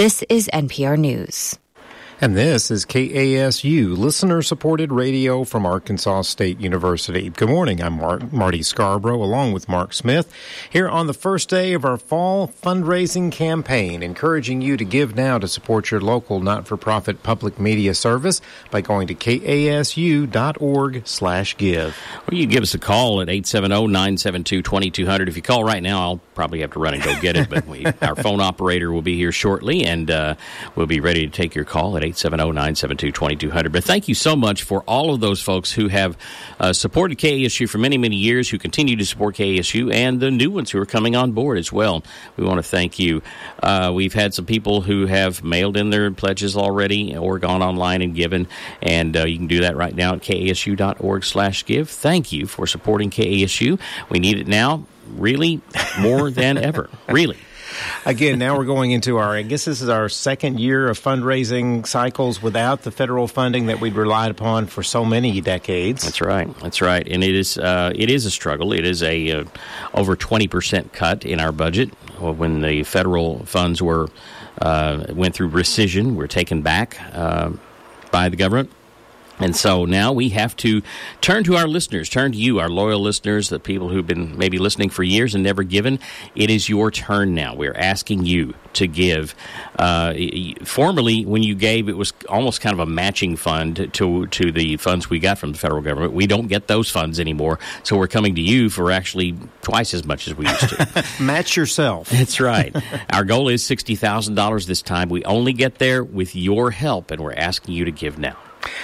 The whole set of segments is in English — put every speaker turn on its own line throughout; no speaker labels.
This is NPR News.
And this is KASU, listener-supported radio from Arkansas State University. Good morning. I'm Marty Scarborough, along with Mark Smith, here on the first day of our fall fundraising campaign, encouraging you to give now to support your local not-for-profit public media service by going to kasu.org/give.
Well, you can give us a call at 870-972-2200. If you call right now, I'll probably have to run and go get it, but our phone operator will be here shortly, and we'll be ready to take your call at 870-972-2200. But thank you so much for all of those folks who have supported KASU for many, many years, who continue to support KASU, and the new ones who are coming on board as well. We want to thank you. We've had some people who have mailed in their pledges already or gone online and given, and you can do that right now at kasu.org/give. Thank you for supporting KASU. We need it now, really, more than ever, really.
Again, now we're going into I guess this is our second year of fundraising cycles without the federal funding that we'd relied upon for so many decades.
That's right. And it is a struggle. It is a over 20% cut in our budget. When the federal funds went through rescission, were taken back by the government. And so now we have to turn to our listeners, turn to you, our loyal listeners, the people who've been maybe listening for years and never given. It is your turn now. We're asking you to give. Formerly, when you gave, it was almost kind of a matching fund to the funds we got from the federal government. We don't get those funds anymore, so we're coming to you for actually twice as much as we used to.
Match yourself.
That's right. Our goal is $60,000 this time. We only get there with your help, and we're asking you to give now.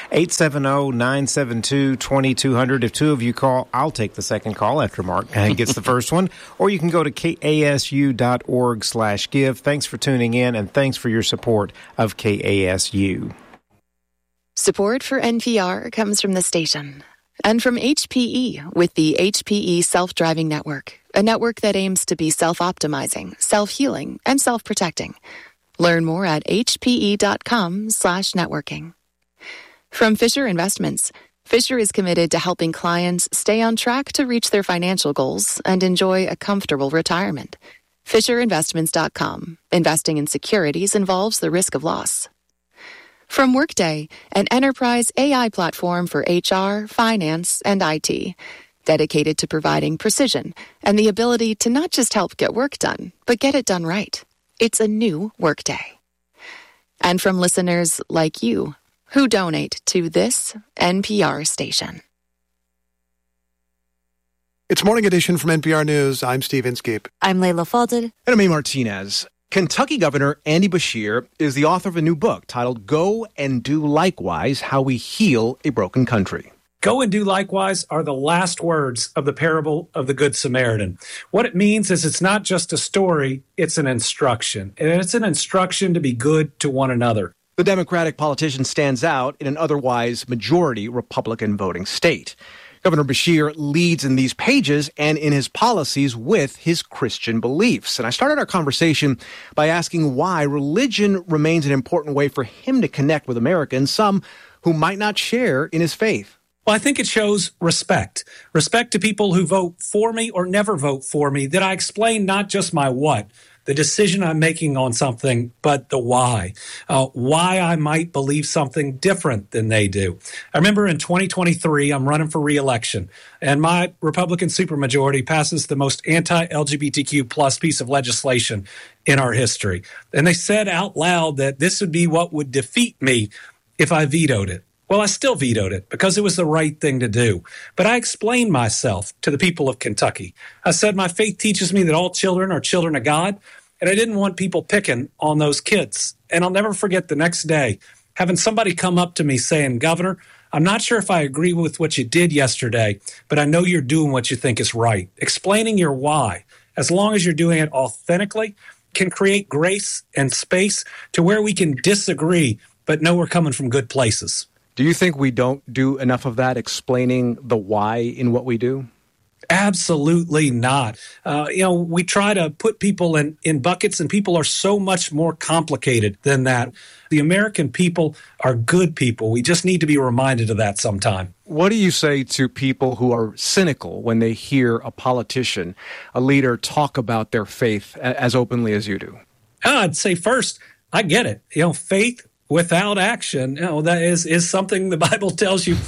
870-972-2200. If two of you call, I'll take the second call after Mark gets the first one. Or you can go to kasu.org/give. Thanks for tuning in, and thanks for your support of KASU.
Support for NPR comes from the station and from HPE with the HPE Self-Driving Network, a network that aims to be self-optimizing, self-healing, and self-protecting. Learn more at hpe.com/networking. From Fisher Investments, Fisher is committed to helping clients stay on track to reach their financial goals and enjoy a comfortable retirement. FisherInvestments.com. Investing in securities involves the risk of loss. From Workday, an enterprise AI platform for HR, finance, and IT, dedicated to providing precision and the ability to not just help get work done, but get it done right. It's a new Workday. And from listeners like you, who donate to this NPR station.
It's Morning Edition from NPR News. I'm Steve Inskeep.
I'm Layla Fadel.
And I'm A. Martinez. Kentucky Governor Andy Beshear is the author of a new book titled Go and Do Likewise, How We Heal a Broken Country.
Go and do likewise are the last words of the parable of the Good Samaritan. What it means is it's not just a story, it's an instruction. And it's an instruction to be good to one another.
The Democratic politician stands out in an otherwise majority Republican voting state. Governor Beshear leads in these pages and in his policies with his Christian beliefs. And I started our conversation by asking why religion remains an important way for him to connect with Americans, some who might not share in his faith.
Well, I think it shows respect. Respect to people who vote for me or never vote for me, that I explain not just my what, the decision I'm making on something, but the why. Why I might believe something different than they do. I remember in 2023, I'm running for re-election, and my Republican supermajority passes the most anti-LGBTQ plus piece of legislation in our history. And they said out loud that this would be what would defeat me if I vetoed it. Well, I still vetoed it because it was the right thing to do. But I explained myself to the people of Kentucky. I said my faith teaches me that all children are children of God, and I didn't want people picking on those kids. And I'll never forget the next day having somebody come up to me saying, Governor, I'm not sure if I agree with what you did yesterday, but I know you're doing what you think is right. Explaining your why, as long as you're doing it authentically, can create grace and space to where we can disagree, but know we're coming from good places.
Do you think we don't do enough of that, explaining the why in what we do?
Absolutely not. We try to put people in buckets, and people are so much more complicated than that. The American people are good people. We just need to be reminded of that sometime.
What do you say to people who are cynical when they hear a politician, a leader, talk about their faith as openly as you do?
I'd say first, I get it. Faith without action, that is something the Bible tells you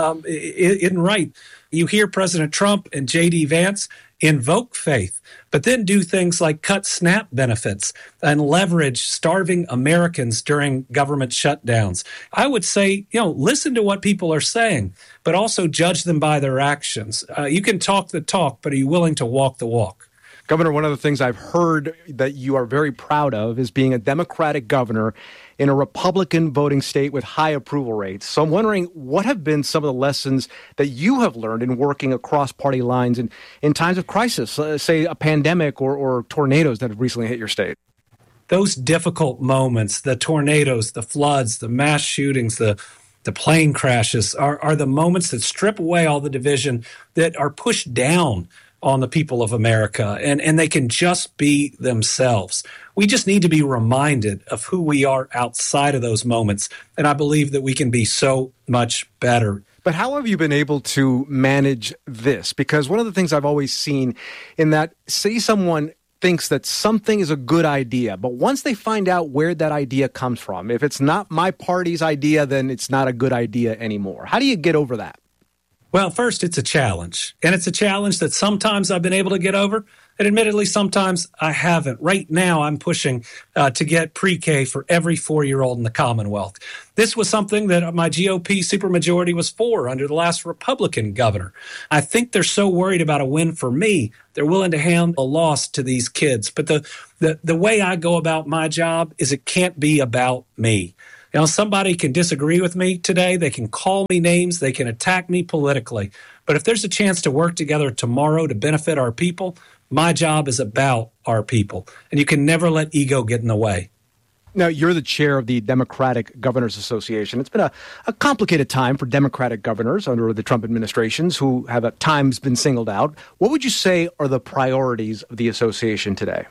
isn't right. You hear President Trump and J.D. Vance invoke faith, but then do things like cut SNAP benefits and leverage starving Americans during government shutdowns. I would say, listen to what people are saying, but also judge them by their actions. You can talk the talk, but are you willing to walk the walk?
Governor, one of the things I've heard that you are very proud of is being a Democratic governor in a Republican voting state with high approval rates. So I'm wondering, what have been some of the lessons that you have learned in working across party lines in times of crisis, say a pandemic or tornadoes that have recently hit your state?
Those difficult moments, the tornadoes, the floods, the mass shootings, the plane crashes are the moments that strip away all the division, that are pushed down on the people of America, and they can just be themselves. We just need to be reminded of who we are outside of those moments, and I believe that we can be so much better.
But how have you been able to manage this? Because one of the things I've always seen in that, say someone thinks that something is a good idea, but once they find out where that idea comes from, if it's not my party's idea, then it's not a good idea anymore. How do you get over that?
Well, first, it's a challenge, and it's a challenge that sometimes I've been able to get over, and admittedly, sometimes I haven't. Right now, I'm pushing to get pre-K for every 4-year-old in the Commonwealth. This was something that my GOP supermajority was for under the last Republican governor. I think they're so worried about a win for me, they're willing to hand a loss to these kids. But the way I go about my job is it can't be about me. Somebody can disagree with me today. They can call me names. They can attack me politically. But if there's a chance to work together tomorrow to benefit our people, my job is about our people. And you can never let ego get in the way.
Now, you're the chair of the Democratic Governors Association. It's been a complicated time for Democratic governors under the Trump administrations who have at times been singled out. What would you say are the priorities of the association today?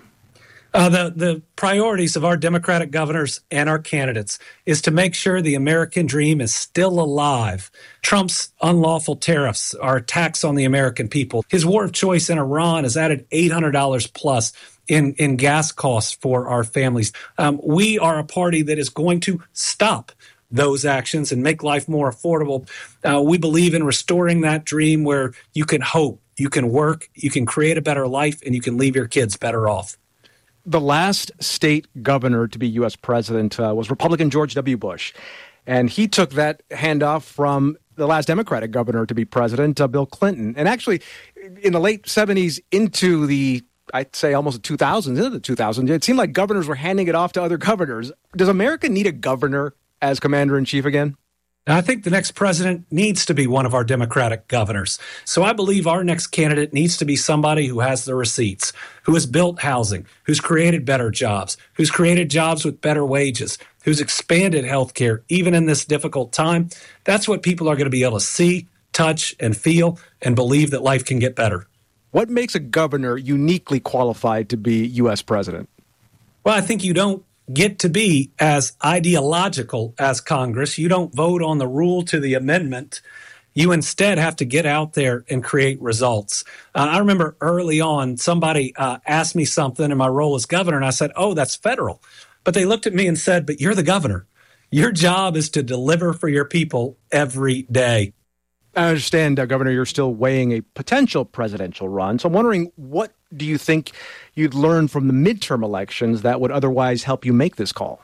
The priorities of our Democratic governors and our candidates is to make sure the American dream is still alive. Trump's unlawful tariffs are a tax on the American people. His war of choice in Iran has added $800 plus in gas costs for our families. We are a party that is going to stop those actions and make life more affordable. We believe in restoring that dream where you can hope, you can work, you can create a better life, and you can leave your kids better off.
The last state governor to be U.S. president was Republican George W. Bush. And he took that handoff from the last Democratic governor to be president, Bill Clinton. And actually, in the late 70s into the, I'd say almost the 2000s, into the 2000s, it seemed like governors were handing it off to other governors. Does America need a governor as commander-in-chief again?
I think the next president needs to be one of our Democratic governors. So I believe our next candidate needs to be somebody who has the receipts, who has built housing, who's created better jobs, who's created jobs with better wages, who's expanded health care, even in this difficult time. That's what people are going to be able to see, touch, and feel, and believe that life can get better.
What makes a governor uniquely qualified to be U.S. president?
Well, I think you don't get to be as ideological as Congress. You don't vote on the rule to the amendment. You instead have to get out there and create results. I remember early on, somebody asked me something in my role as governor, and I said, oh, that's federal. But they looked at me and said, but you're the governor. Your job is to deliver for your people every day.
I understand, Governor, you're still weighing a potential presidential run. So I'm wondering, what do you think you'd learn from the midterm elections that would otherwise help you make this call?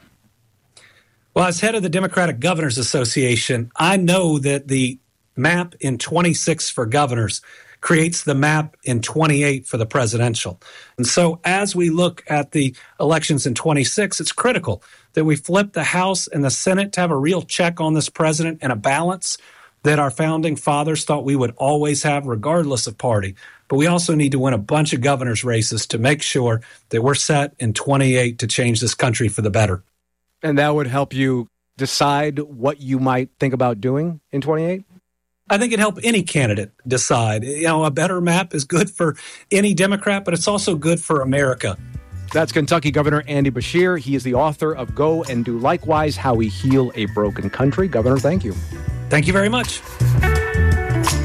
Well, as head of the Democratic Governors Association, I know that the map in 26 for governors creates the map in 28 for the presidential. And so as we look at the elections in 26, it's critical that we flip the House and the Senate to have a real check on this president and a balance that our founding fathers thought we would always have regardless of party. But we also need to win a bunch of governor's races to make sure that we're set in 28 to change this country for the better.
And that would help you decide what you might think about doing in 28?
I think it'd help any candidate decide. A better map is good for any Democrat, but it's also good for America.
That's Kentucky Governor Andy Beshear. He is the author of Go and Do Likewise, How We Heal a Broken Country. Governor, thank you.
Thank you very much.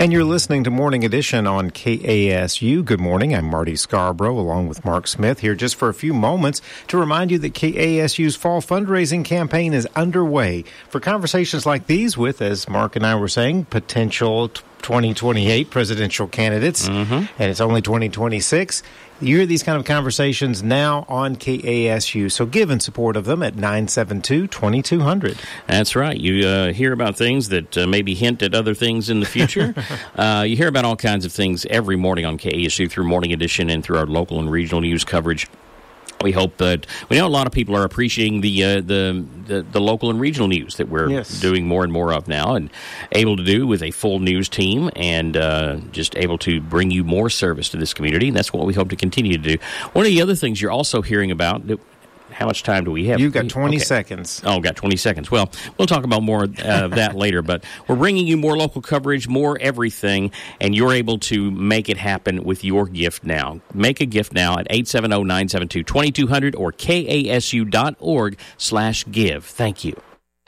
And you're listening to Morning Edition on KASU. Good morning. I'm Marty Scarborough, along with Mark Smith, here just for a few moments to remind you that KASU's fall fundraising campaign is underway for conversations like these with, as Mark and I were saying, potential 2028 presidential candidates. And it's only 2026. You hear these kind of conversations now on KASU, so give in support of them at 972-2200.
That's right. You hear about things that maybe hint at other things in the future. You hear about all kinds of things every morning on KASU through Morning Edition and through our local and regional news coverage. We hope that we know a lot of people are appreciating the local and regional news that we're doing more and more of now, and able to do with a full news team, and just able to bring you more service to this community. And that's what we hope to continue to do. One of the other things you're also hearing about. How much time do we have?
You've got 20 seconds.
Oh, got 20 seconds. Well, we'll talk about more of that later, but we're bringing you more local coverage, more everything, and you're able to make it happen with your gift now. Make a gift now at 870-972-2200 or kasu.org/give. Thank you.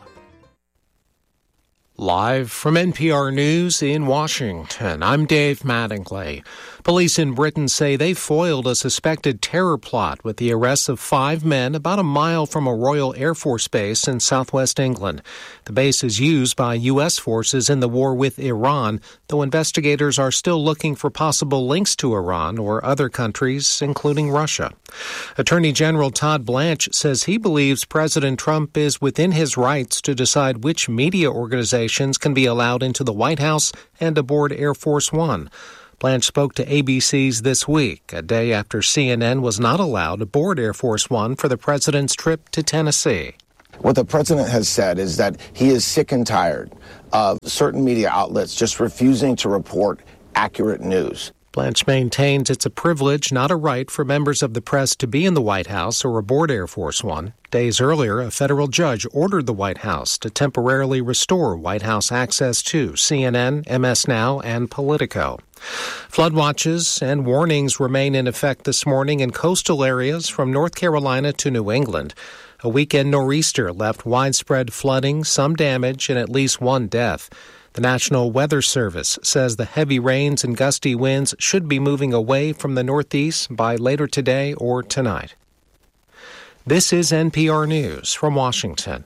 Live from NPR News in Washington, I'm Dave Mattingly. Police in Britain say they foiled a suspected terror plot with the arrests of 5 men about a mile from a Royal Air Force base in southwest England. The base is used by U.S. forces in the war with Iran, though investigators are still looking for possible links to Iran or other countries, including Russia. Attorney General Todd Blanche says he believes President Trump is within his rights to decide which media organizations can be allowed into the White House and aboard Air Force One. Blanche spoke to ABC's This Week, a day after CNN was not allowed aboard Air Force One for the president's trip to Tennessee.
What the president has said is that he is sick and tired of certain media outlets just refusing to report accurate news.
Blanche maintains it's a privilege, not a right, for members of the press to be in the White House or aboard Air Force One. Days earlier, a federal judge ordered the White House to temporarily restore White House access to CNN, MS Now, and Politico. Flood watches and warnings remain in effect this morning in coastal areas from North Carolina to New England. A weekend nor'easter left widespread flooding, some damage, and at least 1 death. The National Weather Service says the heavy rains and gusty winds should be moving away from the Northeast by later today or tonight. This is NPR News from Washington.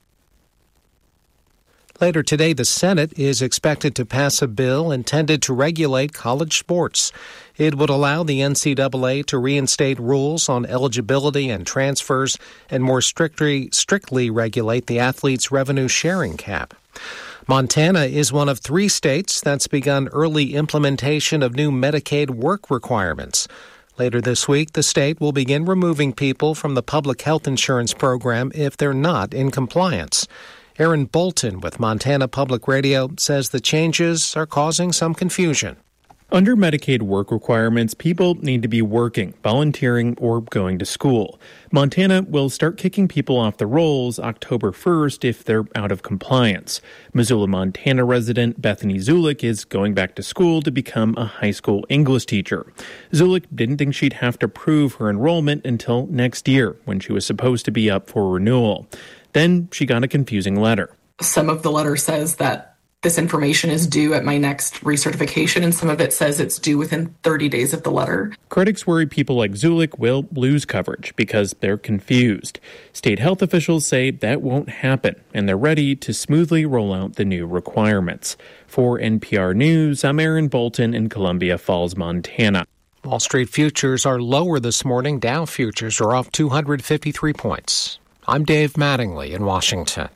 Later today, the Senate is expected to pass a bill intended to regulate college sports. It would allow the NCAA to reinstate rules on eligibility and transfers and more strictly regulate the athletes' revenue sharing cap. Montana is one of 3 states that's begun early implementation of new Medicaid work requirements. Later this week, the state will begin removing people from the public health insurance program if they're not in compliance. Aaron Bolton with Montana Public Radio says the changes are causing some confusion.
Under Medicaid work requirements, people need to be working, volunteering, or going to school. Montana will start kicking people off the rolls October 1st if they're out of compliance. Missoula, Montana resident Bethany Zulik is going back to school to become a high school English teacher. Zulik didn't think she'd have to prove her enrollment until next year, when she was supposed to be up for renewal. Then she got a confusing letter.
Some of the letter says that this information is due at my next recertification, and some of it says it's due within 30 days of the letter.
Critics worry people like Zulik will lose coverage because they're confused. State health officials say that won't happen, and they're ready to smoothly roll out the new requirements. For NPR News, I'm Aaron Bolton in Columbia Falls, Montana.
Wall Street futures are lower this morning. Dow futures are off 253 points. I'm Dave Mattingly in Washington.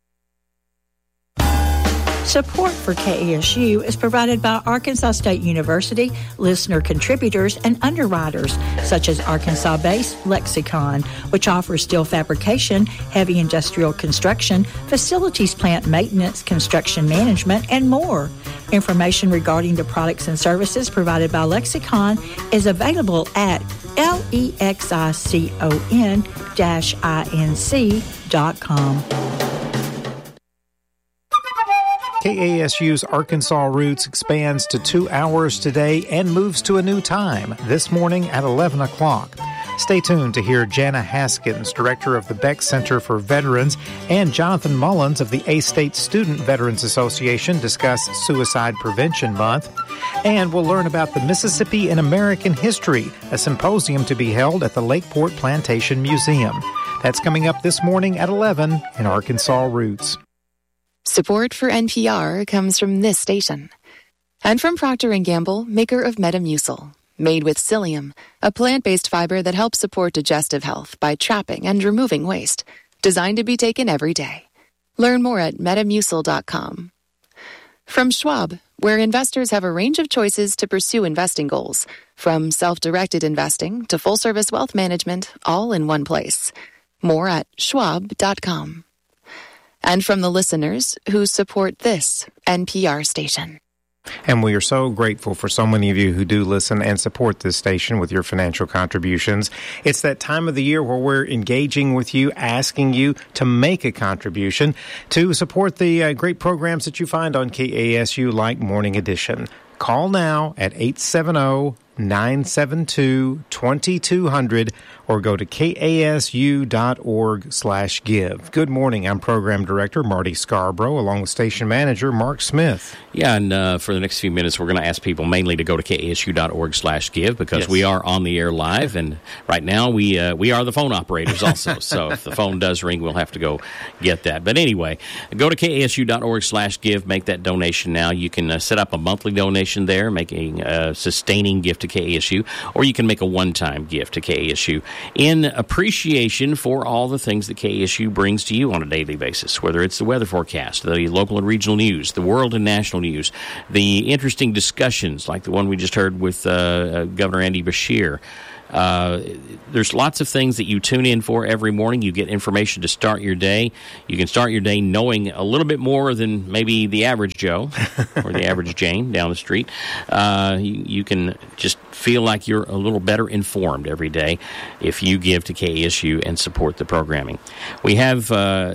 Support for KASU is provided by Arkansas State University, listener contributors, and underwriters, such as Arkansas-based Lexicon, which offers steel fabrication, heavy industrial construction, facilities plant maintenance, construction management, and more. Information regarding the products and services provided by Lexicon is available at lexicon-inc.com.
KASU's Arkansas Roots expands to 2 hours today and moves to a new time this morning at 11 o'clock. Stay tuned to hear Jana Haskins, director of the Beck Center for Veterans, and Jonathan Mullins of the A-State Student Veterans Association discuss Suicide Prevention Month. And we'll learn about the Mississippi in American History, a symposium to be held at the Lakeport Plantation Museum. That's coming up this morning at 11 in Arkansas Roots.
Support for NPR comes from this station. And from Procter & Gamble, maker of Metamucil. Made with psyllium, a plant-based fiber that helps support digestive health by trapping and removing waste. Designed to be taken every day. Learn more at Metamucil.com. From Schwab, where investors have a range of choices to pursue investing goals. From self-directed investing to full-service wealth management, all in one place. More at Schwab.com. And from the listeners who support this NPR station.
And we are so grateful for so many of you who do listen and support this station with your financial contributions. It's that time of the year where we're engaging with you, asking you to make a contribution to support the great programs that you find on KASU, like Morning Edition. Call now at 870-972-2200 or go to kasu.org/give. Good morning. I'm Program Director Marty Scarborough, along with Station Manager Mark Smith.
Yeah, and for the next few minutes, we're going to ask people mainly to go to kasu.org/give because we are on the air live, and right now we are the phone operators also. So if the phone does ring, we'll have to go get that. But anyway, go to kasu.org/give, make that donation now. You can set up a monthly donation there, making a sustaining gift to KASU, or you can make a one-time gift to KASU in appreciation for all the things that KASU brings to you on a daily basis, whether it's the weather forecast, the local and regional news, the world and national news, the interesting discussions like the one we just heard with Governor Andy Beshear. There's lots of things that you tune in for every morning. You get information to start your day. You can start your day knowing a little bit more than maybe the average Joe or the average Jane down the street. You can just feel like you're a little better informed every day if you give to KASU and support the programming. We are,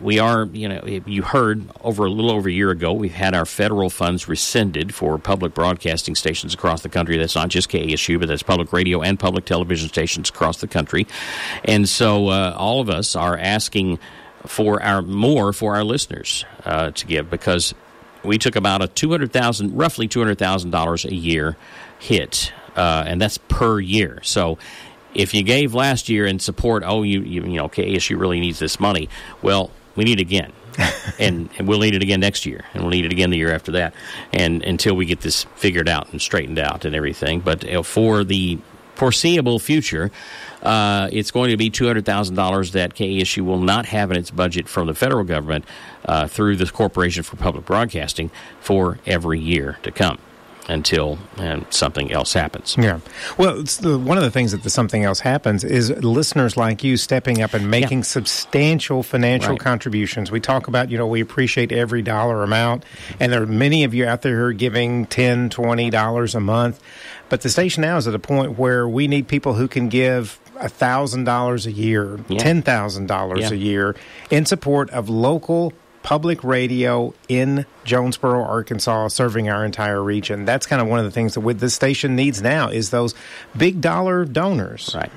you heard a little over a year ago, we've had our federal funds rescinded for public broadcasting stations across the country. That's not just KASU, but that's public radio and public television stations across the country. And so all of us are asking for our listeners to give, because we took about roughly $200,000 a year hit, and that's per year. So if you gave last year in support, KASU really needs this money, well, we need it again. and we'll need it again next year, and we'll need it again the year after that, and until we get this figured out and straightened out and everything. But for the foreseeable future, it's going to be $200,000 that KASU will not have in its budget from the federal government through the Corporation for Public Broadcasting for every year to come, until something else happens.
Yeah. Well, one of the things that something else happens is listeners like you stepping up and making substantial financial contributions. We talk about, we appreciate every dollar amount, and there are many of you out there who are giving $10, $20 a month. But the station now is at a point where we need people who can give $1,000 a year, $10,000 a year in support of local public radio in Jonesboro, Arkansas, serving our entire region. That's kind of one of the things that this station needs now is those big dollar donors.
Right.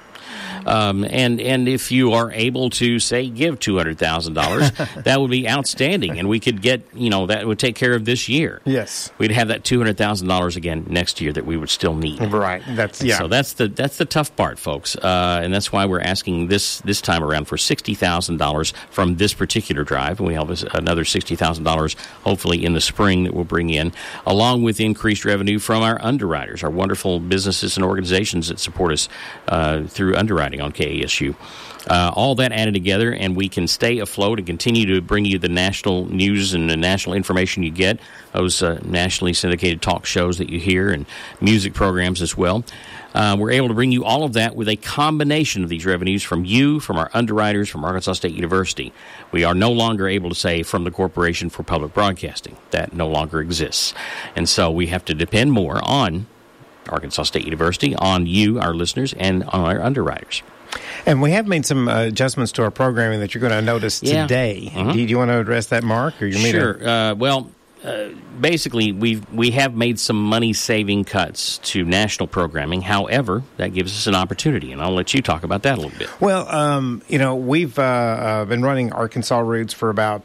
And if you are able to, say, give $200,000, that would be outstanding, and we could get, that would take care of this year.
Yes,
we'd have that $200,000 again next year that we would still need.
Right.
So that's the tough part, folks, and that's why we're asking this time around for $60,000 from this particular drive, and we have another $60,000 hopefully in the spring that we'll bring in, along with increased revenue from our underwriters, our wonderful businesses and organizations that support us through underwriting on KASU. All that added together, and we can stay afloat and continue to bring you the national news and the national information you get, those nationally syndicated talk shows that you hear, and music programs as well. We're able to bring you all of that with a combination of these revenues from you, from our underwriters, from Arkansas State University. We are no longer able to say from the Corporation for Public Broadcasting. That no longer exists. And so we have to depend more on Arkansas State University, on you, our listeners, and on our underwriters.
And we have made some adjustments to our programming that you're going to notice today. Mm-hmm. Do you want to address that, Mark? Or
Sure. basically we have made some money-saving cuts to national programming. However, that gives us an opportunity, and I'll let you talk about that a little bit.
Well, we've been running Arkansas Roots for about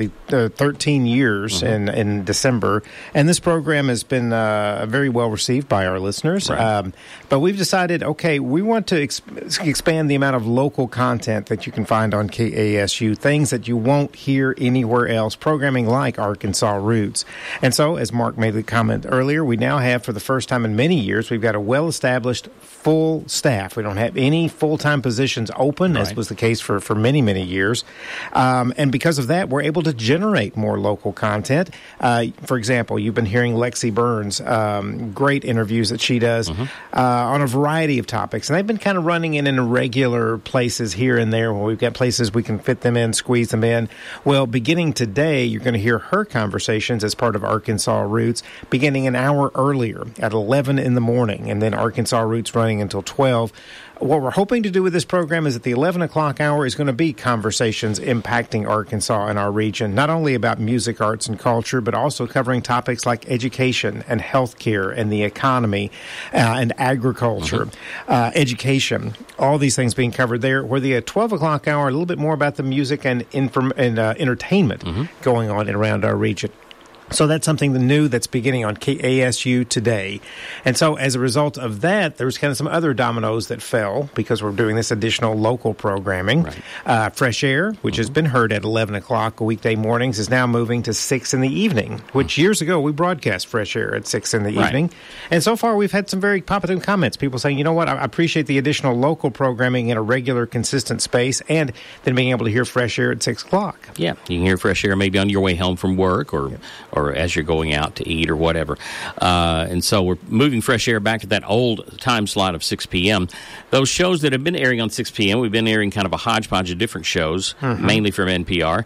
13 years in December, and this program has been very well received by our listeners. Right. But we've decided, okay, we want to expand the amount of local content that you can find on KASU, things that you won't hear anywhere else, programming like Arkansas Roots. And so, as Mark made the comment earlier, we now have, for the first time in many years, we've got a well-established full staff. We don't have any full-time positions open, as was the case for many, many years. And because of that, we're able to generate more local content. For example, you've been hearing Lexi Burns, great interviews that she does on a variety of topics. And they've been kind of running in irregular places here and there where we've got places we can fit them in, squeeze them in. Well, beginning today, you're going to hear her conversations as part of Arkansas Roots beginning an hour earlier at 11 in the morning, and then Arkansas Roots running until 12. What we're hoping to do with this program is at the 11 o'clock hour is going to be conversations impacting Arkansas and our region, not only about music, arts, and culture, but also covering topics like education and healthcare and the economy and agriculture, education, all these things being covered there. Where the 12 o'clock hour, a little bit more about the music and entertainment going on around our region. So that's something new that's beginning on KASU today. And so as a result of that, there's kind of some other dominoes that fell because we're doing this additional local programming. Right. Fresh Air, which has been heard at 11 o'clock weekday mornings, is now moving to 6 in the evening, which years ago we broadcast Fresh Air at 6 in the evening. And so far we've had some very positive comments. People saying, you know what, I appreciate the additional local programming in a regular, consistent space, and then being able to hear Fresh Air at 6 o'clock.
Yeah, you can hear Fresh Air maybe on your way home from work or as you're going out to eat or whatever. And so we're moving Fresh Air back to that old time slot of 6 p.m. Those shows that have been airing on 6 p.m., we've been airing kind of a hodgepodge of different shows, mainly from NPR,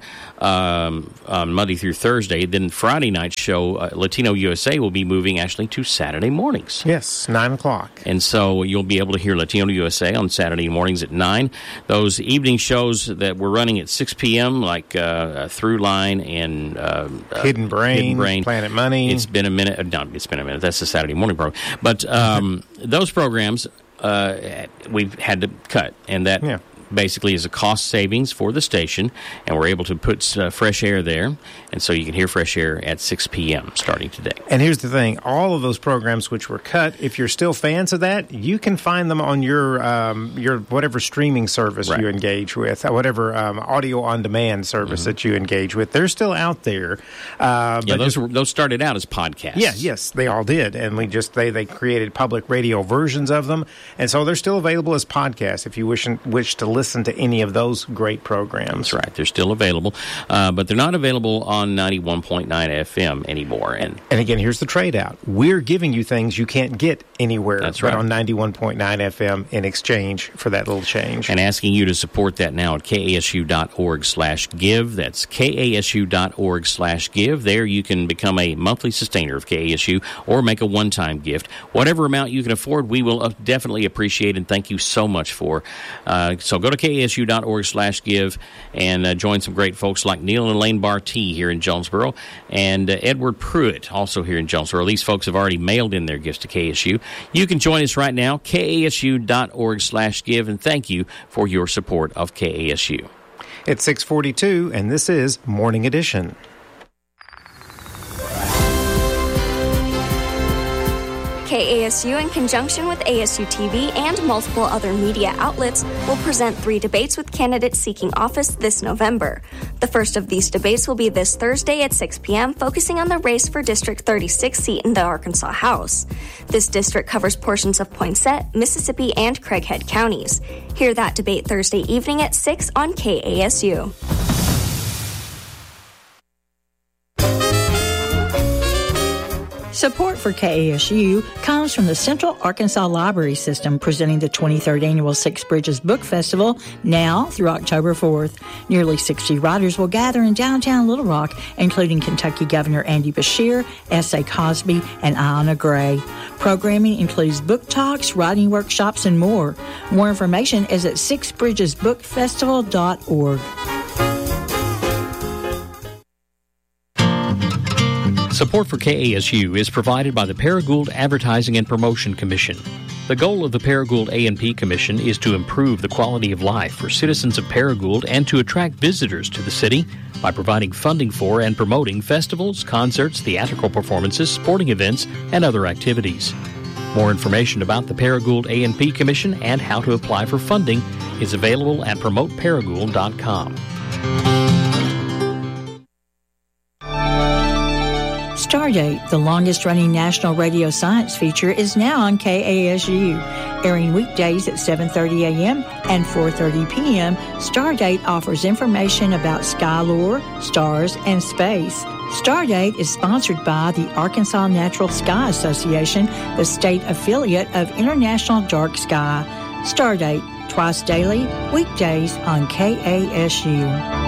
Monday through Thursday. Then Friday night show, Latino USA, will be moving actually to Saturday mornings.
Yes, 9 o'clock.
And so you'll be able to hear Latino USA on Saturday mornings at 9. Those evening shows that we're running at 6 p.m., like Throughline and
Hidden Brain, Planet Money.
It's been a minute. No, it's been a minute. That's the Saturday morning program. But those programs we've had to cut, and that basically is a cost savings for the station, and we're able to put Fresh Air there, and so you can hear Fresh Air at 6 p.m. starting today.
And here's the thing, all of those programs which were cut, if you're still fans of that, you can find them on your whatever streaming service you engage with, whatever audio-on-demand service that you engage with. They're still out there.
Those started out as podcasts.
Yeah, yes, they all did, and they created public radio versions of them, and so they're still available as podcasts if you wish to listen to any of those great programs.
That's right. They're still available, but they're not available on 91.9 FM anymore. And
again, here's the trade-out. We're giving you things you can't get anywhere
but
on 91.9 FM in exchange for that little change.
And asking you to support that now at kasu.org/give. That's kasu.org/give. There you can become a monthly sustainer of KASU or make a one-time gift. Whatever amount you can afford, we will definitely appreciate, and thank you so much for. So go to kasu.org/give and join some great folks like Neil and Elaine Barty here in Jonesboro, and Edward Pruitt also here in Jonesboro. These folks have already mailed in their gifts to KSU. You can join us right now, kasu.org/give, and thank you for your support of KASU.
It's 6:42, and this is Morning Edition.
KASU, in conjunction with ASU TV and multiple other media outlets, will present 3 debates with candidates seeking office this November. The first of these debates will be this Thursday at 6 p.m., focusing on the race for District 36 seat in the Arkansas House. This district covers portions of Poinsett, Mississippi, and Craighead counties. Hear that debate Thursday evening at 6 on KASU.
Support for KASU comes from the Central Arkansas Library System, presenting the 23rd Annual Six Bridges Book Festival now through October 4th. Nearly 60 writers will gather in downtown Little Rock, including Kentucky Governor Andy Beshear, S.A. Cosby, and Ayanna Gray. Programming includes book talks, writing workshops, and more. More information is at sixbridgesbookfestival.org.
Support for KASU is provided by the Paragould Advertising and Promotion Commission. The goal of the Paragould A&P Commission is to improve the quality of life for citizens of Paragould and to attract visitors to the city by providing funding for and promoting festivals, concerts, theatrical performances, sporting events, and other activities. More information about the Paragould A&P Commission and how to apply for funding is available at promoteparagould.com.
Stardate, the longest-running national radio science feature, is now on KASU. Airing weekdays at 7:30 a.m. and 4:30 p.m., Stardate offers information about sky lore, stars, and space. Stardate is sponsored by the Arkansas Natural Sky Association, the state affiliate of International Dark Sky. Stardate, twice daily, weekdays on KASU.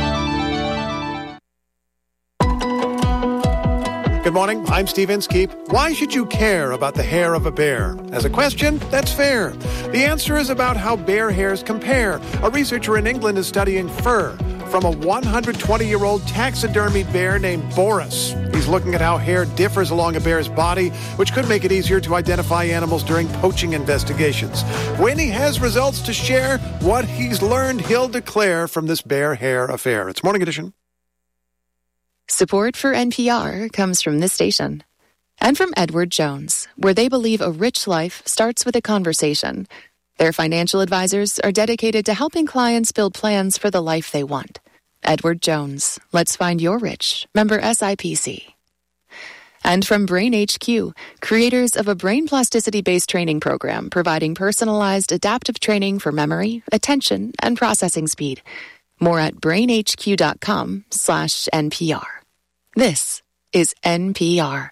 Good morning, I'm Steve Inskeep. Why should you care about the hair of a bear? As a question, that's fair. The answer is about how bear hairs compare. A researcher in England is studying fur from a 120-year-old taxidermied bear named Boris. He's looking at how hair differs along a bear's body, which could make it easier to identify animals during poaching investigations. When he has results to share, what he's learned, he'll declare from this bear hair affair. It's Morning Edition.
Support for NPR comes from this station and from Edward Jones, where they believe a rich life starts with a conversation. Their financial advisors are dedicated to helping clients build plans for the life they want. Edward Jones, let's find your rich. Member SIPC. And from Brain HQ, creators of a brain plasticity-based training program providing personalized adaptive training for memory, attention, and processing speed. More at brainhq.com/NPR. This is NPR.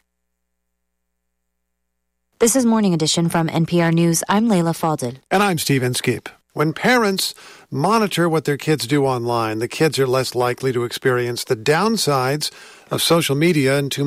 This is Morning Edition from NPR News. I'm Layla Fadel.
And I'm Steve Inskeep. When parents monitor what their kids do online, the kids are less likely to experience the downsides of social media and too